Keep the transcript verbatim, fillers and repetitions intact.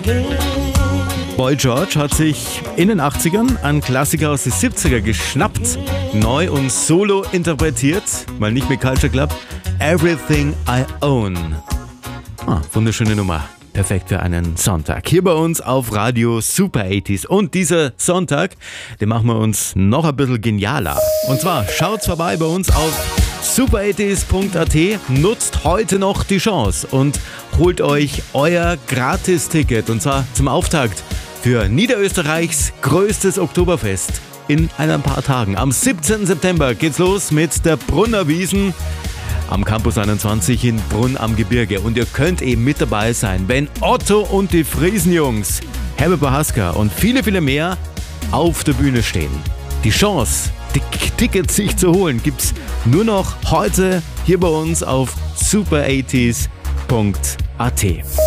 Boy George hat sich in den achtzigern einen Klassiker aus den siebziger geschnappt, neu und solo interpretiert, mal nicht mit Culture Club, Everything I Own. Ah, wunderschöne Nummer. Perfekt für einen Sonntag. Hier bei uns auf Radio Super achtziger. Und dieser Sonntag, den machen wir uns noch ein bisschen genialer. Und zwar schaut's vorbei bei uns auf super achtziger punkt a t. Nutzt heute noch die Chance und holt euch euer Gratisticket. Und zwar zum Auftakt für Niederösterreichs größtes Oktoberfest in ein paar Tagen. Am siebzehnten September geht's los mit der Brunner Wiesn am Campus einundzwanzig in Brunn am Gebirge. Und ihr könnt eben mit dabei sein, wenn Otto und die Friesenjungs, Herbert Bohaska und viele, viele mehr auf der Bühne stehen. Die Chance, die Tickets sich zu holen, gibt's nur noch heute hier bei uns auf super achtziger punkt a t.